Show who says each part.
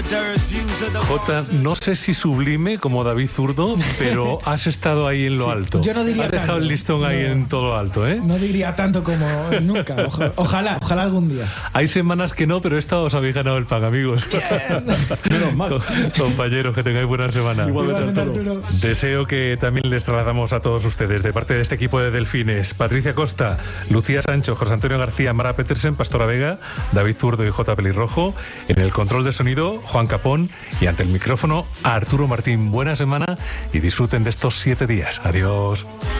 Speaker 1: Jota, no sé si sublime como David Zurdo, pero has estado ahí en lo alto.
Speaker 2: Yo no diría
Speaker 1: Has dejado
Speaker 2: tanto.
Speaker 1: el listón ahí en todo lo alto, ¿eh?
Speaker 2: No diría tanto como nunca. Ojalá algún día.
Speaker 1: Hay semanas que no, pero esta os habéis ganado el pan, amigos.
Speaker 3: Menos mal.
Speaker 1: Compañeros, que tengáis buena semana.
Speaker 2: Igualmente, Arturo.
Speaker 1: Deseo que también les trasladamos a todos ustedes, de parte de este equipo de Delfines, Patricia Costa, Lucía Sancho, José Antonio García, Mara Petersen, Pastora Vega, David Zurdo y J. Pelirrojo, en el control de sonido, Juan Capón, y ante el micrófono, Arturo Martín. Buena semana y disfruten de estos 7 días. Adiós.